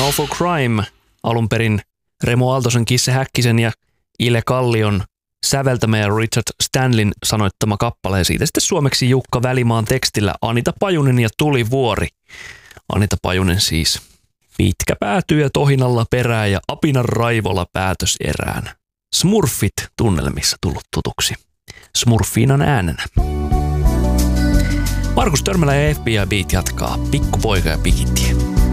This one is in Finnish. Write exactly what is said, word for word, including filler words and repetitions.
Awful Crime, alun perin Remo Aaltosen, Kisse Häkkisen ja Ile Kallion säveltämä ja Richard Stanleyn sanoittama kappale. Ja siitä sitten suomeksi Jukka Välimaan tekstillä Anita Pajunen ja Tulivuori. Anita Pajunen siis. Pitkä päätyy ja tohinalla perää ja apinan raivolla päätös erään. Smurfit tunnelmissa tullut tutuksi. Smurfiinan äänenä. Markus Törmälä ja F B I Beat jatkaa. Pikkupoika ja Pikitie.